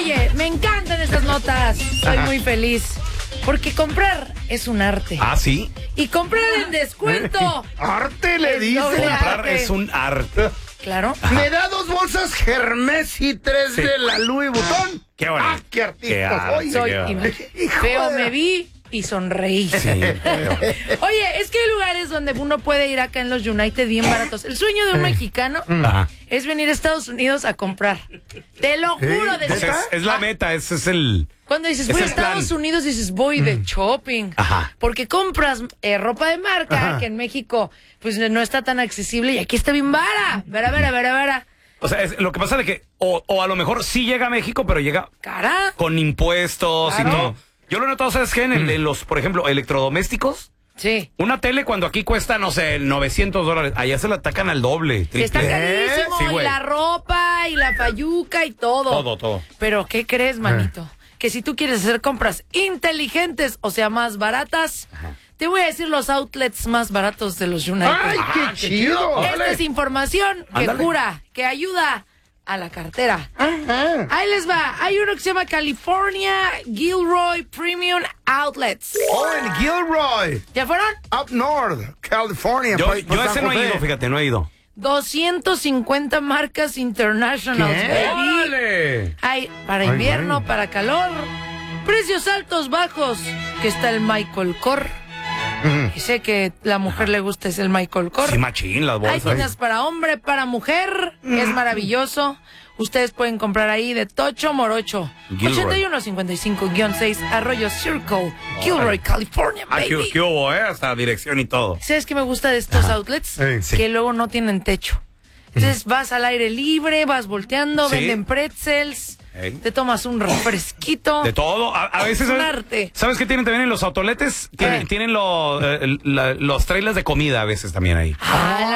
Oye, me encantan estas notas. Soy muy feliz. Porque comprar es un arte. ¿Ah, sí? Y comprar en descuento. Arte le dice. Comprar arte. es un arte. Claro. Me da 2 bolsas Hermes y 3 de la Louis Vuitton. Qué bonito. Ah, qué artista Qué arte, soy. Soy feo me vi y sonreí. Sí, pero- Oye, es que hay lugares donde uno puede ir acá en los United bien baratos. El sueño de un mexicano Ajá. es venir a Estados Unidos a comprar. Te lo juro. De Pues es la meta, ese es el... Cuando dices Es voy a el plan. Estados Unidos, dices voy de shopping. Ajá. Porque compras ropa de marca que en México pues no está tan accesible y aquí está bien vara. Vara. O sea, lo que pasa es que o a lo mejor sí llega a México, pero llega Cara. con impuestos Claro. y todo. Yo lo he notado, ¿sabes qué? En los, por ejemplo, electrodomésticos. Sí. Una tele cuando aquí cuesta, no sé, $900, allá se la atacan al doble. Está triple. carísimo. Sí, y güey. la ropa y la payuca y todo. Todo. Pero, ¿qué crees, manito? Que si tú quieres hacer compras inteligentes, o sea, más baratas, te voy a decir los outlets más baratos de los United. ¡Ay, qué chido! Esta es información que Ándale. cura, que ayuda a la cartera. Ahí les va. Hay uno que se llama California Gilroy Premium Outlets. Oh, en Gilroy, ¿Ya fueron? up north, California. Yo por ese San no he José. ido, fíjate, no he ido. 250 marcas internationals, ¿Qué? baby. ¡Órale! Hay para invierno, güey. para calor. Precios altos, bajos. Que está el Michael Kors. Y sé que la mujer le gusta es el Michael Kors. Sí, machín, las Hay bolsas. tiendas para hombre, para mujer. Es maravilloso. Ustedes pueden comprar ahí de Tocho Morocho. Gilroy. 8155-6 Arroyo Circle, Gilroy, California, Ah, baby. ¿qué hubo, hasta dirección y todo. ¿Sabes qué me gusta de estos outlets? Sí. Que luego no tienen techo. Entonces vas al aire libre, vas volteando, Sí. venden pretzels, Ey. te tomas un refresquito. De todo. A veces, Es un ¿sabes? arte. ¿Sabes qué tienen también en los autoletes? ¿Qué? Tienen los trailers de comida a veces también ahí. Ah,